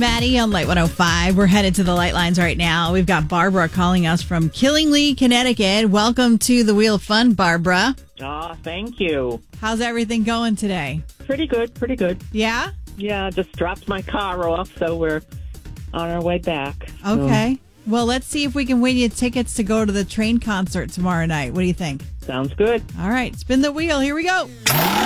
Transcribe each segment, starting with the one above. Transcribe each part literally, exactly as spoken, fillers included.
Maddie on Light one oh five. We're headed to the light lines right now. We've got Barbara calling us from Killingly, Connecticut. Welcome to the Wheel of Fun, Barbara. Ah, thank you. How's everything going today? Pretty good, pretty good. Yeah? Yeah, just dropped my car off, so we're on our way back. Okay. Well, let's see if we can win you tickets to go to the Train concert tomorrow night. What do you think? Sounds good. All right, spin the wheel. Here we go.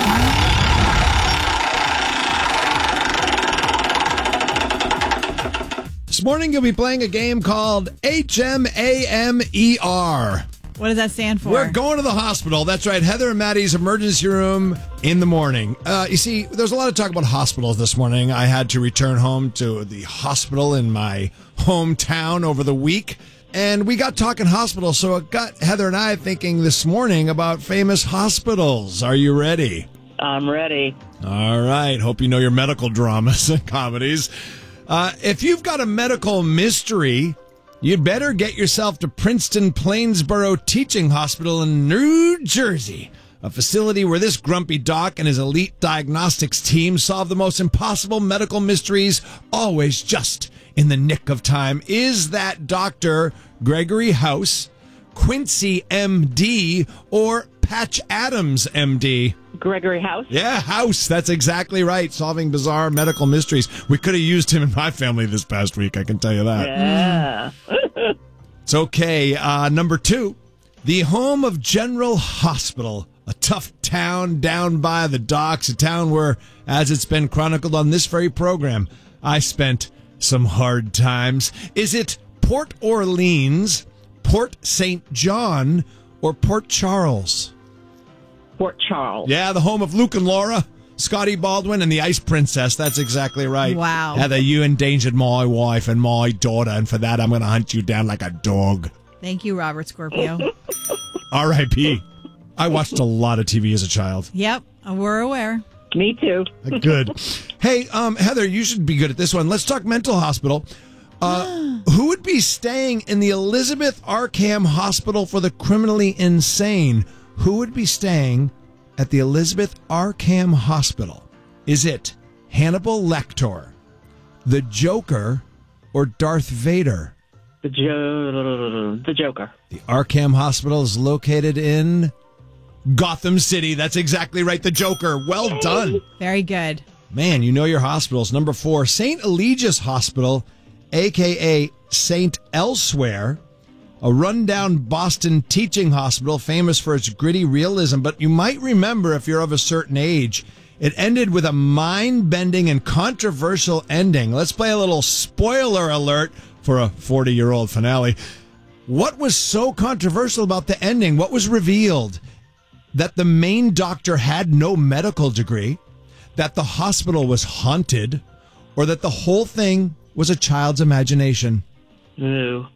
This morning you'll be playing a game called H M A M E R. What does that stand for? We're going to the hospital. That's right. Heather and Maddie's emergency room in the morning. Uh, you see, there's a lot of talk about hospitals this morning. I had to return home to the hospital in my hometown over the week. And we got talking hospitals, so it got Heather and I thinking this morning about famous hospitals. Are you ready? I'm ready. All right. Hope you know your medical dramas and comedies. Uh, if you've got a medical mystery, you'd better get yourself to Princeton Plainsboro Teaching Hospital in New Jersey, a facility where this grumpy doc and his elite diagnostics team solve the most impossible medical mysteries, always just in the nick of time. Is that Doctor Gregory House, Quincy M D, or Patch Adams M D? Gregory House? Yeah, House. That's exactly right. Solving bizarre medical mysteries. We could have used him in my family this past week, I can tell you that. Yeah. It's okay. Uh, number two, the home of General Hospital, a tough town down by the docks, a town where, as it's been chronicled on this very program, I spent some hard times. Is it Port Orleans, Port Saint John, or Port Charles? Port Charles. Yeah, the home of Luke and Laura, Scotty Baldwin, and the Ice Princess. That's exactly right. Wow. Heather, you endangered my wife and my daughter, and for that, I'm going to hunt you down like a dog. Thank you, Robert Scorpio. R I P I watched a lot of T V as a child. Yep, we're aware. Me too. Good. Hey, um, Heather, you should be good at this one. Let's talk mental hospital. Uh, who would be staying in the Elizabeth Arkham Hospital for the Criminally Insane? Who would be staying at the Elizabeth Arkham Hospital? Is it Hannibal Lecter, the Joker, or Darth Vader? The jo- the Joker. The Arkham Hospital is located in Gotham City. That's exactly right. The Joker. Well done. Very good. Man, you know your hospitals. Number four, Saint Eligius Hospital, a k a. Saint Elsewhere, a rundown Boston teaching hospital famous for its gritty realism. But you might remember, if you're of a certain age, it ended with a mind-bending and controversial ending. Let's play a little spoiler alert for a forty-year-old finale. What was so controversial about the ending? What was revealed? That the main doctor had no medical degree, that the hospital was haunted, or that the whole thing was a child's imagination? Ooh.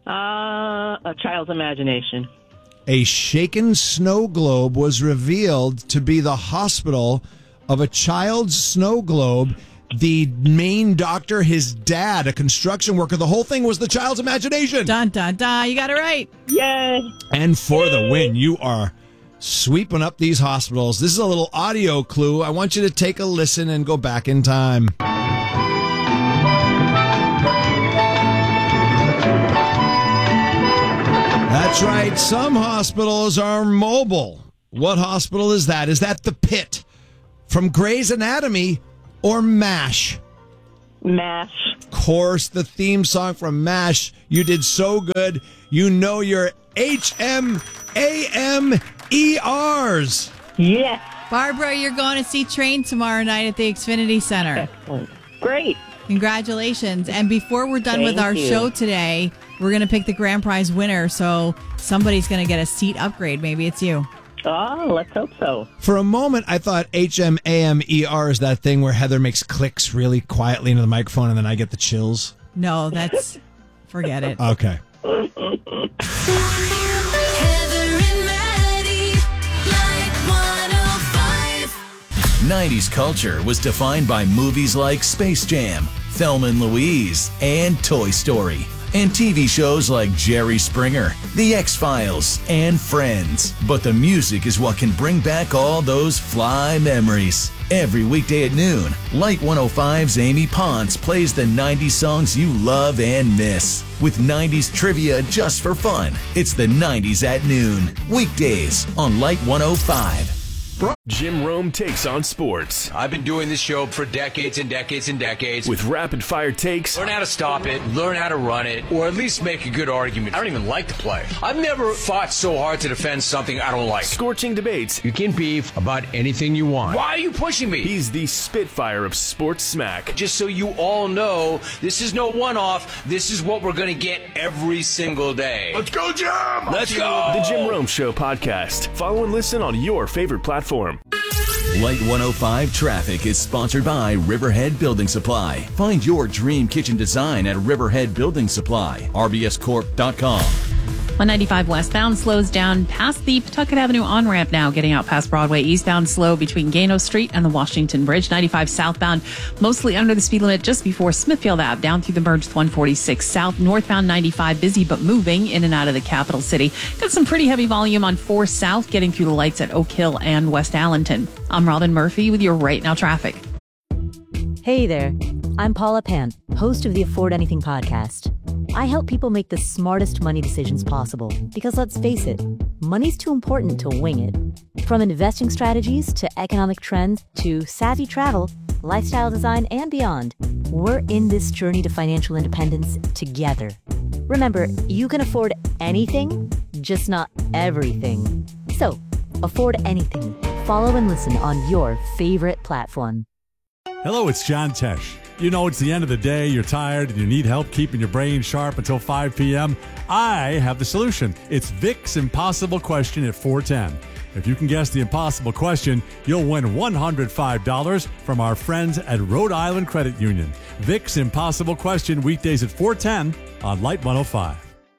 Uh, a child's imagination. A shaken snow globe was revealed to be the hospital of a child's snow globe. The main doctor, his dad, a construction worker, the whole thing was the child's imagination. Dun, dun, dun. You got it right. Yay. And for the win, you are sweeping up these hospitals. This is a little audio clue. I want you to take a listen and go back in time. That's right. Some hospitals are mobile. What hospital is that? Is that the Pit from Grey's Anatomy or MASH? MASH. Of course, the theme song from MASH. You did so good. You know your H M A M E Rs. Yes. Barbara, you're going to see Train tomorrow night at the Xfinity Center. Excellent. Great. Congratulations. And before we're done Thank with our you. show today, we're going to pick the grand prize winner. So somebody's going to get a seat upgrade. Maybe it's you. Oh, let's hope so. For a moment, I thought H M A M E R is that thing where Heather makes clicks really quietly into the microphone and then I get the chills. No, that's... forget it. Okay. Heather and Maddie, like one oh five. nineties culture was defined by movies like Space Jam, Thelma and Louise, and Toy Story. and T V shows like Jerry Springer, The X-Files, and Friends. But the music is what can bring back all those fly memories. Every weekday at noon, Light one oh five's Amy Ponce plays the nineties songs you love and miss. With nineties trivia just for fun. It's the nineties at noon. Weekdays on Light one oh five. Jim Rome takes on sports. I've been doing this show for decades and decades and decades. With rapid fire takes. Learn how to stop it, learn how to run it, or at least make a good argument. I don't even like to play. I've never fought so hard to defend something I don't like. Scorching debates. You can beef about anything you want. Why are you pushing me? He's the Spitfire of sports smack. Just so you all know, this is no one-off. This is what we're going to get every single day. Let's go, Jim! Let's go! The Jim Rome Show podcast. Follow and listen on your favorite platform. Light one oh five Traffic is sponsored by Riverhead Building Supply. Find your dream kitchen design at Riverhead Building Supply. R B S corp dot com. one ninety-five westbound slows down past the Pawtucket Avenue on-ramp now, getting out past Broadway. Eastbound slow between Gano Street and the Washington Bridge. ninety-five southbound, mostly under the speed limit just before Smithfield Ave, down through the merge with one forty-six south. Northbound ninety-five, busy but moving in and out of the capital city. Got some pretty heavy volume on four south, getting through the lights at Oak Hill and West Allenton. I'm Robin Murphy with your Right Now traffic. Hey there, I'm Paula Pant, host of the Afford Anything podcast. I help people make the smartest money decisions possible because, let's face it, money's too important to wing it. From investing strategies to economic trends to savvy travel, lifestyle design, and beyond, we're in this journey to financial independence together. Remember, you can afford anything, just not everything. So, afford anything. Follow and listen on your favorite platform. Hello, it's John Tesh. You know, it's the end of the day, you're tired, and you need help keeping your brain sharp until five p.m. I have the solution. It's Vic's Impossible Question at four ten. If you can guess the impossible question, you'll win one hundred five dollars from our friends at Rhode Island Credit Union. Vic's Impossible Question, weekdays at four ten on Light one oh five.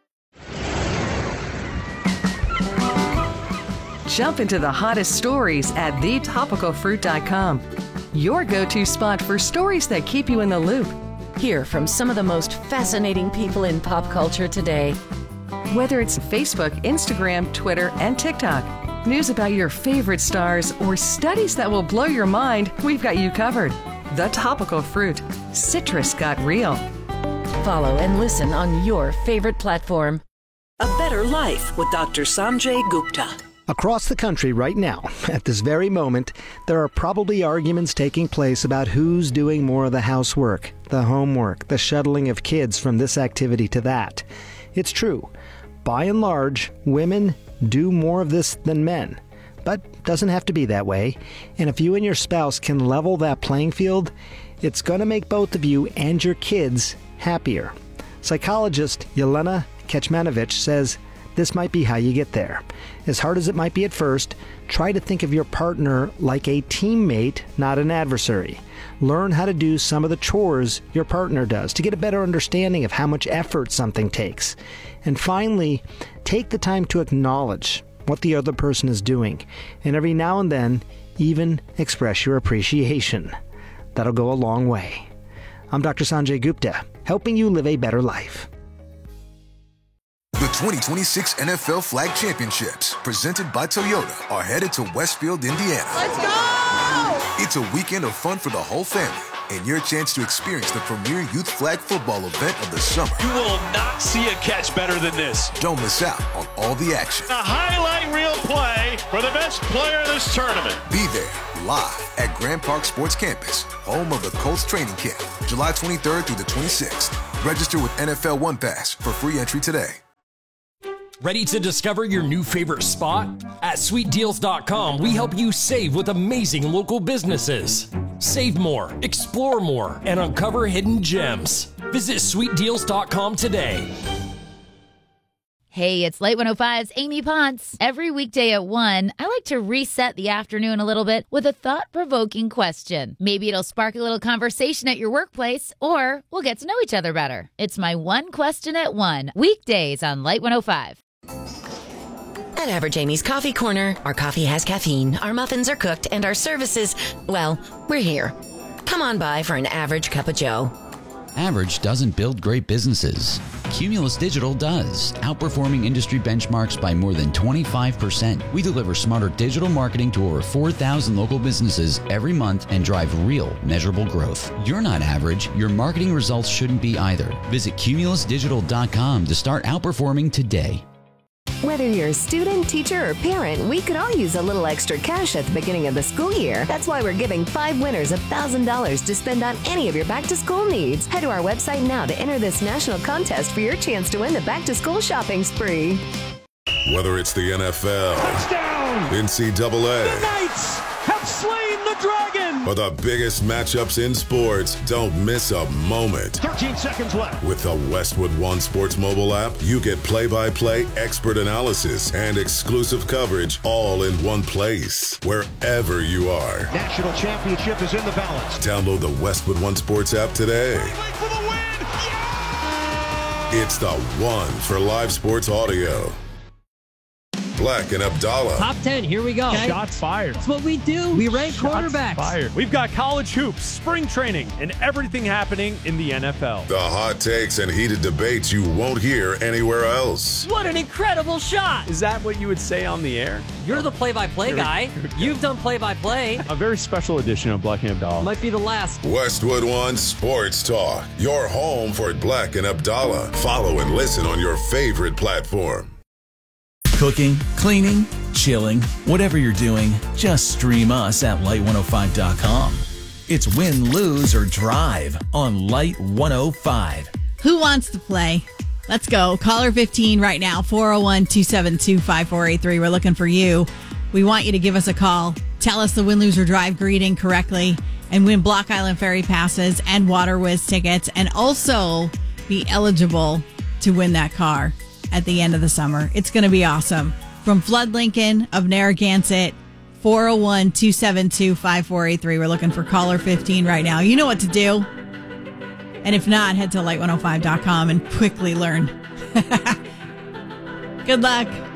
Jump into the hottest stories at the topical fruit dot com. Your go-to spot for stories that keep you in the loop. Hear from some of the most fascinating people in pop culture today. Whether it's Facebook, Instagram, Twitter, and TikTok, news about your favorite stars, or studies that will blow your mind, we've got you covered. The Topical Fruit. Citrus got real. Follow and listen on your favorite platform. A Better Life with Doctor Sanjay Gupta. Across the country right now, at this very moment, there are probably arguments taking place about who's doing more of the housework, the homework, the shuttling of kids from this activity to that. It's true. By and large, women do more of this than men. But doesn't have to be that way. And if you and your spouse can level that playing field, it's going to make both of you and your kids happier. Psychologist Yelena Kecmanovic says this might be how you get there. As hard as it might be at first, try to think of your partner like a teammate, not an adversary. Learn how to do some of the chores your partner does to get a better understanding of how much effort something takes. And finally, take the time to acknowledge what the other person is doing, and every now and then, even express your appreciation. That'll go a long way. I'm Doctor Sanjay Gupta, helping you live a better life. The twenty twenty-six N F L Flag Championships, presented by Toyota, are headed to Westfield, Indiana. Let's go! It's a weekend of fun for the whole family, and your chance to experience the premier youth flag football event of the summer. You will not see a catch better than this. Don't miss out on all the action. A highlight reel play for the best player in this tournament. Be there, live at Grand Park Sports Campus, home of the Colts training camp, July twenty-third through the twenty-sixth. Register with N F L One Pass for free entry today. Ready to discover your new favorite spot? At sweet deals dot com, we help you save with amazing local businesses. Save more, explore more, and uncover hidden gems. Visit sweet deals dot com today. Hey, it's Light one oh five's Amy Ponce. Every weekday at one, I like to reset the afternoon a little bit with a thought-provoking question. Maybe it'll spark a little conversation at your workplace, or we'll get to know each other better. It's my one question at one, weekdays on Light one oh five. At Average Amy's Coffee Corner, our coffee has caffeine, our muffins are cooked, and our services, well, we're here. Come on by for an average cup of joe. Average doesn't build great businesses. Cumulus Digital does, outperforming industry benchmarks by more than twenty-five percent. We deliver smarter digital marketing to over four thousand local businesses every month and drive real, measurable growth. You're not average. Your marketing results shouldn't be either. Visit cumulus digital dot com to start outperforming today. Whether you're a student, teacher, or parent, we could all use a little extra cash at the beginning of the school year. That's why we're giving five winners one thousand dollars to spend on any of your back-to-school needs. Head to our website now to enter this national contest for your chance to win the back-to-school shopping spree. Whether it's the N F L, touchdown, N C double A, the Knights have slain the dragon, or the biggest matchups in sports, don't miss a moment. thirteen seconds left. With the Westwood One Sports mobile app, you get play-by-play, expert analysis, and exclusive coverage all in one place, wherever you are. National championship is in the balance. Download the Westwood One Sports app today. For the win! Yeah! It's the one for live sports audio. Black and Abdallah. Top ten, here we go. Okay. Shots fired. That's what we do. We rank Shots quarterbacks. Fired. We've got college hoops, spring training, and everything happening in the N F L. The hot takes and heated debates you won't hear anywhere else. What an incredible shot. Is that what you would say on the air? You're the play-by-play guy. You've done play-by-play. A very special edition of Black and Abdallah. Might be the last. Westwood One Sports Talk. Your home for Black and Abdallah. Follow and listen on your favorite platform. Cooking, cleaning, chilling, whatever you're doing, just stream us at light one oh five dot com. It's win, lose, or drive on Light one oh five. Who wants to play? Let's go. Caller fifteen right now, four oh one, two seven two, five four eight three. We're looking for you. We want you to give us a call. Tell us the win, lose, or drive greeting correctly and win Block Island Ferry passes and Water Whiz tickets and also be eligible to win that car at the end of the summer. It's going to be awesome. From Flood Lincoln of Narragansett, four oh one, two seven two, five four eight three. We're looking for caller fifteen right now. You know what to do. And if not, head to light one oh five dot com and quickly learn. Good luck.